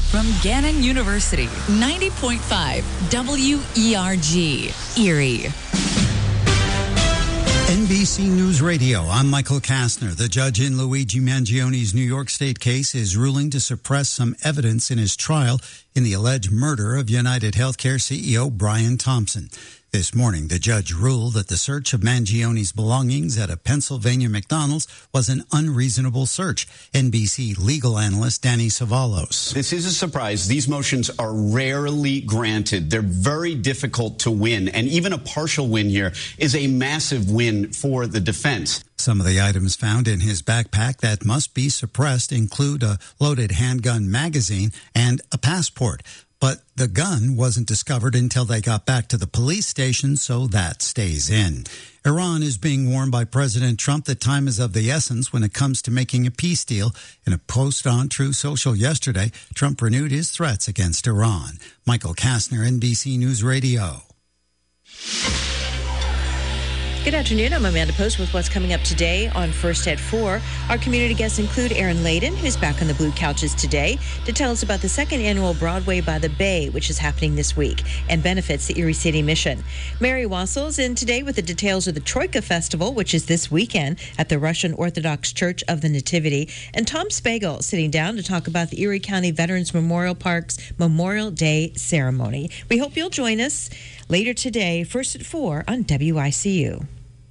from Gannon University, 90.5 WERG, Erie. NBC News Radio, I'm Michael Kastner. The judge in Luigi Mangioni's New York State case is ruling to suppress some evidence in his trial in the alleged murder of United Healthcare CEO Brian Thompson. This morning, the judge ruled that the search of Mangioni's belongings at a Pennsylvania McDonald's was an unreasonable search. NBC legal analyst Danny Savalos. This is a surprise. These motions are rarely granted. They're very difficult to win, and even a partial win here is a massive win for the defense. Some of the items found in his backpack that must be suppressed include a loaded handgun magazine and a passport. But the gun wasn't discovered until they got back to the police station, so that stays in. Iran is being warned by President Trump that time is of the essence when it comes to making a peace deal. In a post on Truth Social yesterday, Trump renewed his threats against Iran. Michael Kastner, NBC News Radio. Good afternoon. I'm Amanda Post with what's coming up today on First at 4. Our community guests include Aaron Layden, who's back on the blue couches today, to tell us about the second annual Broadway by the Bay, which is happening this week and benefits the Erie City Mission. Mary Wassel's in today with the details of the Troika Festival, which is this weekend at the Russian Orthodox Church of the Nativity. And Tom Spagel sitting down to talk about the Erie County Veterans Memorial Park's Memorial Day ceremony. We hope you'll join us later today, First at 4 on WICU.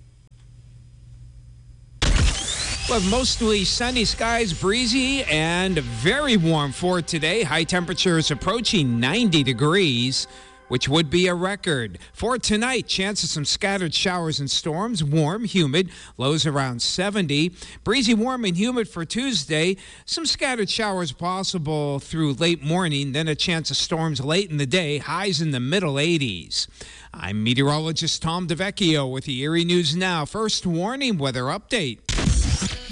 Well, mostly sunny skies, breezy, and very warm for today. High temperatures approaching 90 degrees, which would be a record. For tonight, chance of some scattered showers and storms. Warm, humid, lows around 70. Breezy, warm, and humid for Tuesday. Some scattered showers possible through late morning, then a chance of storms late in the day. Highs in the middle 80s. I'm meteorologist Tom DeVecchio with the Erie News Now. First warning weather update.